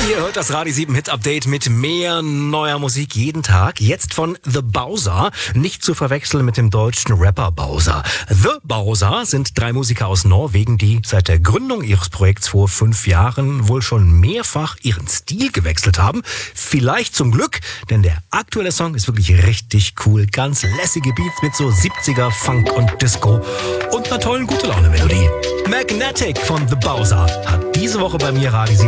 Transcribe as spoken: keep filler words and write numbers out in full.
Ihr hört das Radio sieben Hit Update mit mehr neuer Musik jeden Tag. Jetzt von The Bowser, nicht zu verwechseln mit dem deutschen Rapper Bowser. The Bowser sind drei Musiker aus Norwegen, die seit der Gründung ihres Projekts vor fünf Jahren wohl schon mehrfach ihren Stil gewechselt haben. Vielleicht zum Glück, denn der aktuelle Song ist wirklich richtig cool. Ganz lässige Beats mit so siebziger Funk und Disco und einer tollen Gute-Laune-Melodie. Magnetic von The Bowser hat diese Woche bei mir Radio sieben